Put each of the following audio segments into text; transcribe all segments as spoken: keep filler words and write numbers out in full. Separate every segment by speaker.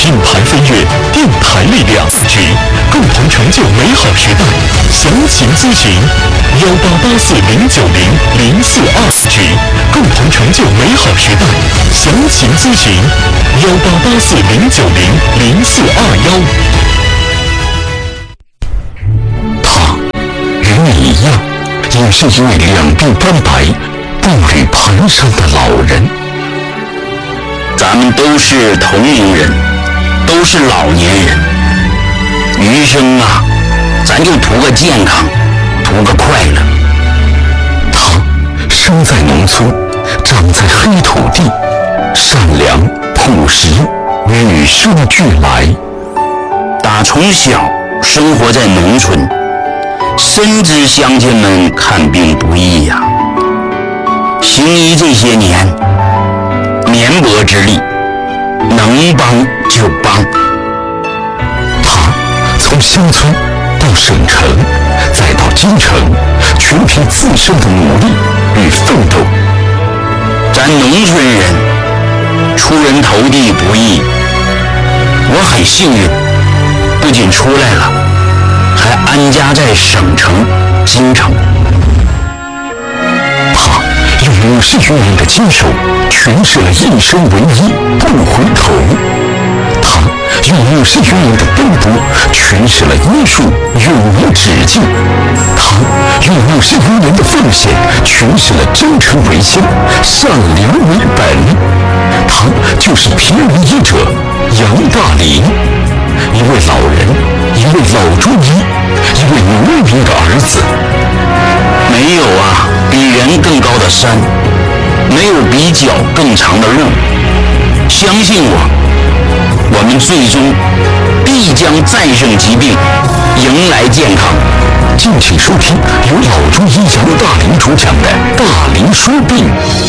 Speaker 1: 品牌飞跃，电台力量举，共同成就美好时代。详情咨询幺八八四零九零零四二举，共同成就美好时代。详情咨询幺八八四零九零零四二幺。他与你一样，也是一位两鬓斑白、步履蹒跚的老人。
Speaker 2: 咱们都是同龄人，都是老年人，余生啊，咱就图个健康，图个快乐。
Speaker 1: 他生在农村，长在黑土地，善良朴实，与生俱来。
Speaker 2: 打从小生活在农村，深知乡亲们看病不易呀、啊。行医这些年，绵薄之力，能帮就帮。
Speaker 1: 他从乡村到省城，再到京城，全凭自身的努力与奋斗。
Speaker 2: 咱农村人出人头地不易，我很幸运，不仅出来了，还安家在省城京城。
Speaker 1: 他用五十余年的坚守诠释了一生为一不回头。他用五十余年的奔波诠释了医术永无止境。他用五十余年的奉献诠释了真诚为先，善良为本。他就是平民医者杨大林，一位老人，一位老中医，一位农民的儿子。
Speaker 2: 没有啊比人更高的山，没有比脚更长的路。相信我，我们最终必将战胜疾病，迎来健康。
Speaker 1: 敬请收听由老中医杨大林主讲的《大林说病》。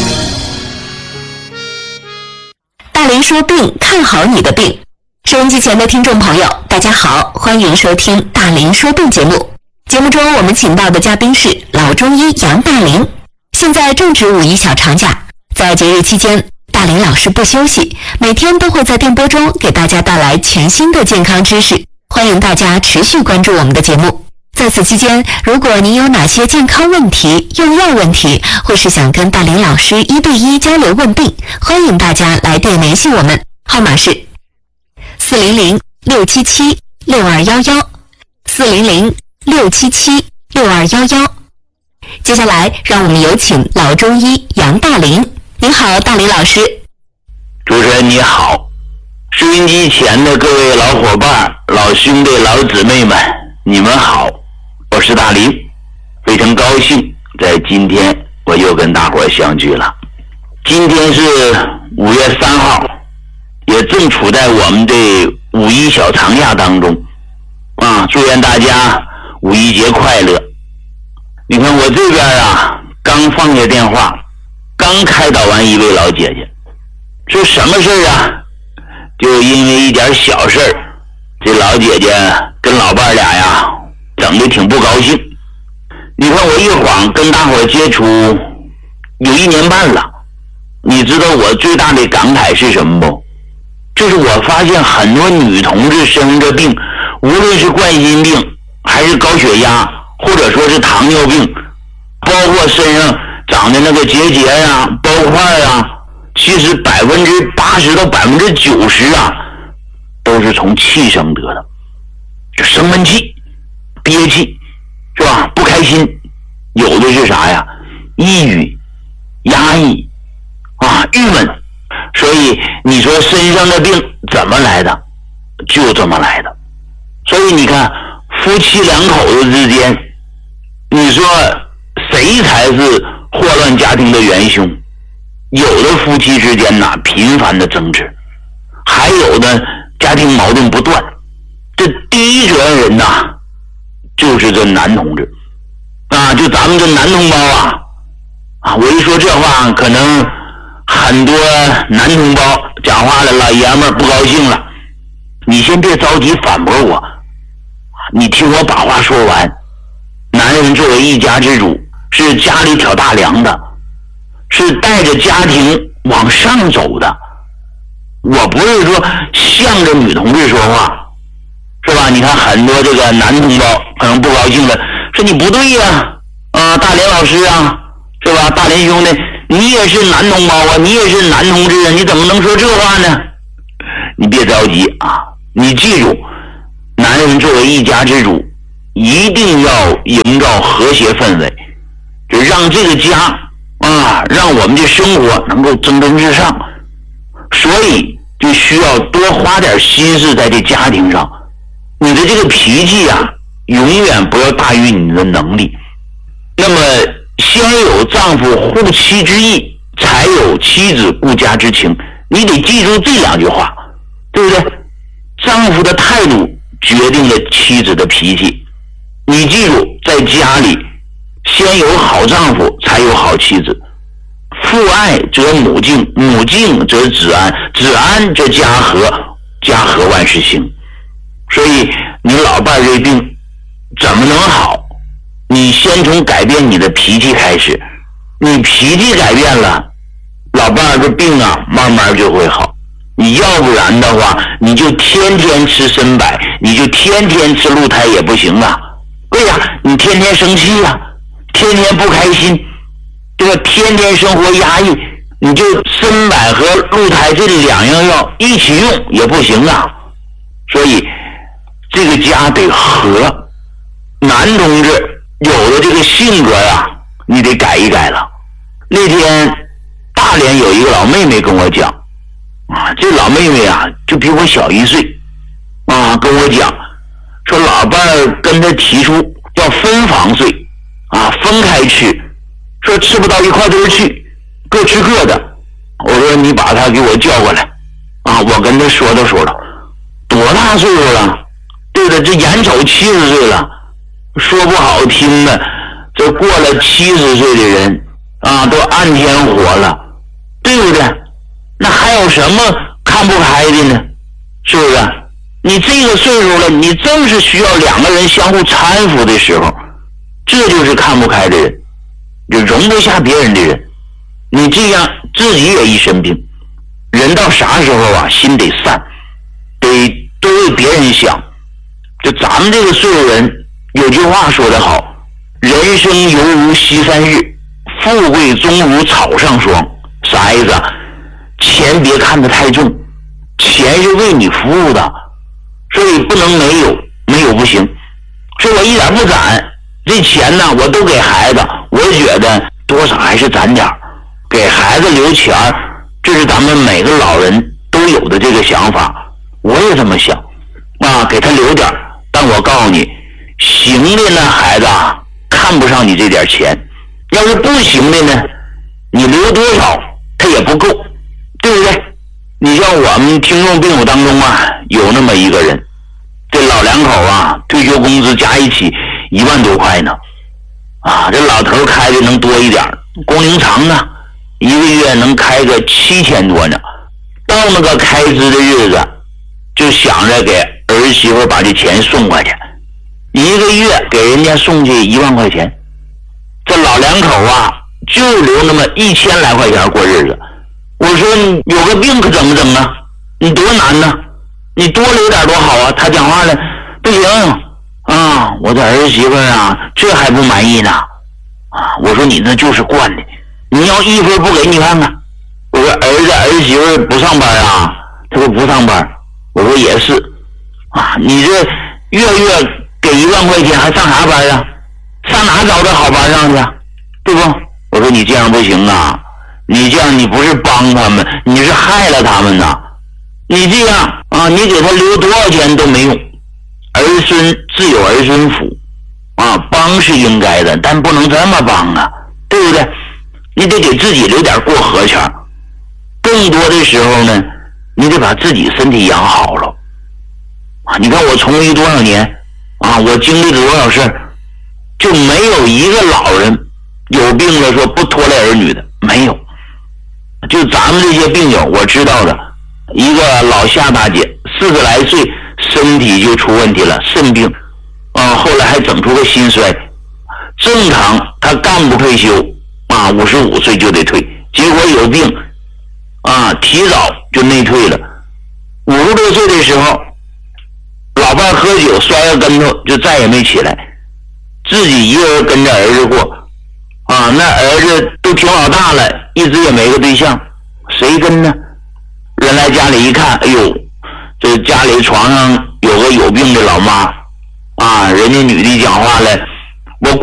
Speaker 3: 大林说病，看好你的病。收音机前的听众朋友，大家好，欢迎收听《大林说病》节目。节目中我们请到的嘉宾是老中医杨大林。现在正值五一小长假，在节日期间，大林老师不休息，每天都会在电波中给大家带来全新的健康知识，欢迎大家持续关注我们的节目。在此期间，如果您有哪些健康问题、用药问题，或是想跟大林老师一对一交流问病，欢迎大家来电联系我们，号码是四零零六七七六二幺幺，四零零六七七六二幺幺。接下来，让我们有请老中医杨大林。您好，大林老师。
Speaker 2: 主持人你好，收音机前的各位老伙伴、老兄弟、老姊妹们，你们好，我是大林，非常高兴在今天我又跟大伙相聚了。今天是五月三号，也正处在我们这五一小长假当中啊，祝愿大家五一节快乐。你看我这边啊，刚放下电话，刚开导完一位老姐姐，说什么事儿啊？就因为一点小事儿，这老姐姐跟老伴俩呀，整得挺不高兴。你看我一晃跟大伙接触有一年半了，你知道我最大的感慨是什么不？就是我发现很多女同志生着病，无论是冠心病还是高血压，或者说是糖尿病，包括身上长的那个结节啊、包块啊，其实百分之八十到百分之九十啊，都是从气生得的，就生闷气、憋气，是吧？不开心，有的是啥呀？抑郁、压抑啊、郁闷。所以你说身上的病怎么来的？就这么来的。所以你看，夫妻两口子之间，你说谁才是祸乱家庭的元凶？有的夫妻之间呐，频繁的争执，还有的家庭矛盾不断。这第一责任人呐，就是这男同志啊，就咱们这男同胞啊，啊，我一说这话，可能很多男同胞讲话的老爷们儿不高兴了。你先别着急反驳我，你听我把话说完。男人作为一家之主，是家里挑大梁的，是带着家庭往上走的。 我不是说向着女同志说话，是吧？你看很多这个男同胞可能不高兴了，说你不对呀，啊，大连老师啊，是吧？大连兄弟，你也是男同胞啊，你也是男同志啊，你怎么能说这话呢？你别着急啊，你记住，男人作为一家之主，一定要营造和谐氛围，就让这个家啊，让我们的生活能够蒸蒸日上。所以就需要多花点心思在这家庭上。你的这个脾气啊，永远不要大于你的能力。那么先有丈夫护妻之意，才有妻子顾家之情。你得记住这两句话，对不对？丈夫的态度决定了妻子的脾气。你记住，在家里先有好丈夫，才有好妻子。父爱则母敬，母敬则子安，子安则家和，家和万事兴。所以你老伴这病怎么能好？你先从改变你的脾气开始，你脾气改变了，老伴这病啊慢慢就会好。你要不然的话，你就天天吃参柏，你就天天吃鹿胎也不行啊。为啥？你天天生气啊，天天不开心，对吧？天天生活压抑，你就参柏和鹿胎这两样药一起用也不行啊。所以这个家得和。男同志有的这个性格呀，你得改一改了。那天大连有一个老妹妹跟我讲啊，这老妹妹啊就比我小一岁啊，跟我讲说老伴儿跟她提出要分房睡啊，分开吃，说吃不到一块堆去，各吃各的。我说你把她给我叫过来啊，我跟她说道说道，多大岁数了？对的，这眼瞅七十岁了，说不好听的，这过了七十岁的人啊，都暗天活了，对不对？那还有什么看不开的呢？是不是？你这个岁数了，你正是需要两个人相互搀扶的时候，这就是看不开的人，就容不下别人的人。你这样自己也一身病。人到啥时候啊，心得散，得多为别人想。就咱们这个岁数人，有句话说得好，人生犹如西山日，富贵终如草上霜。啥意思啊？钱别看得太重，钱是为你服务的，所以不能没有，没有不行。说我一点不攒，这钱呢我都给孩子，我觉得多少还是攒点，给孩子留钱，这是咱们每个老人都有的这个想法。我也这么想啊，给他留点。但我告诉你，行的呢孩子啊，看不上你这点钱，要是不行的呢，你留多少他也不够，对不对？你像我们听众病友当中啊，有那么一个人，这老两口啊，退休工资加一起一万多块呢，啊，这老头开的能多一点，工龄长啊，一个月能开个七千多呢。到那个开支的日子，就想着给儿媳妇把这钱送过去，一个月给人家送去一万块钱，这老两口啊就留那么一千来块钱过日子。我说你有个病可怎么整啊？你多难呢？你多留点多好啊！他讲话了，不行啊！我的儿媳妇啊，这还不满意呢啊！我说你那就是惯的，你要一分不给你看看。我说儿子儿媳妇不上班啊？他说不上班。我说也是啊，你这月月给一万块钱还上啥班啊？上哪找这好班上去啊？对不？我说你这样不行啊，你这样你不是帮他们，你是害了他们呐。你这样啊，你给他留多少钱都没用，儿孙自有儿孙福啊，帮是应该的，但不能这么帮啊，对不对？你得给自己留点过河钱，更多的时候呢，你得把自己身体养好了啊！你看我从医多少年啊，我经历了多少事儿，就没有一个老人有病了说不拖累儿女的，没有。就咱们这些病友，我知道的，一个老夏大姐四十来岁身体就出问题了，肾病啊，后来还整出个心衰，正常她干部退休啊，五十五岁就得退，结果有病啊，提早就内退了， 时候，老伴喝酒摔个跟头就再也没起来，自己一个人跟着儿子过啊。那儿子都挺老大了，一直也没个对象，谁跟呢？人来家里一看，哎呦，这家里床上有个有病的老妈啊，人家女的讲话了。